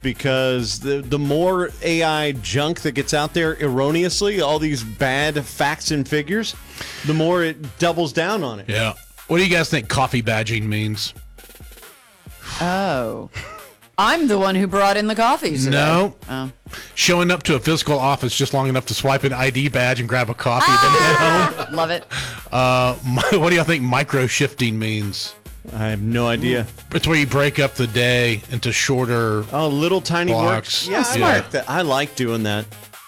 because the more AI junk that gets out there erroneously, all these bad facts and figures, the more it doubles down on it. Yeah. What do you guys think coffee badging means? Oh. I'm the one who brought in the coffees today. No. Oh. Showing up to a physical office just long enough to swipe an ID badge and grab a coffee, then head home. Love it. What do y'all think micro shifting means? I have no idea. It's where you break up the day into shorter Oh, little tiny blocks. works. Yeah, I smart. like that. I like doing that.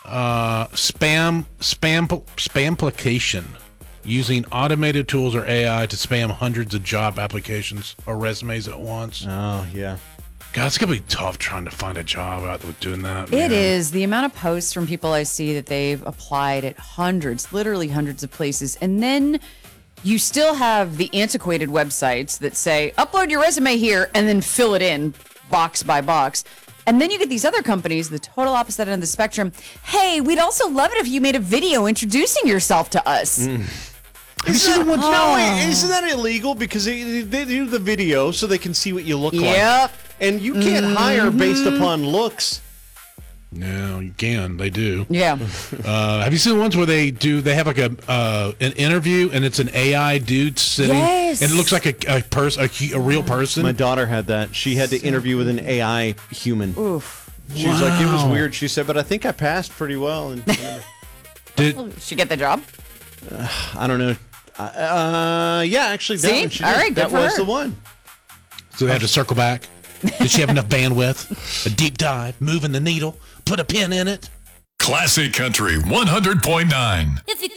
spamplication. Using automated tools or AI to spam hundreds of job applications or resumes at once. Oh, yeah. God, it's going to be tough trying to find a job out with doing that. It man. is. The amount of posts from people I see that they've applied at literally hundreds of places. And then you still have the antiquated websites that say, upload your resume here and then fill it in box by box. And then you get these other companies, the total opposite end of the spectrum. Hey, we'd also love it if you made a video introducing yourself to us. Isn't that illegal? Because they do the video so they can see what you look like. Yep. And you can't hire based upon looks. No, you can. They do. Yeah. Have you seen the ones where they have like an interview and it's an AI dude sitting Yes. and it looks like a real person? My daughter had that. She had to interview with an AI human. Oof. She was like, it was Wow. weird. She said, but I think I passed pretty well. And Did She get the job? I don't know. Yeah, actually, that See? one she All did. right, good that for was her. the one. so they have to circle back? Did she have enough bandwidth? A deep dive, moving the needle, put a pin in it. Classic Country 100.9. If you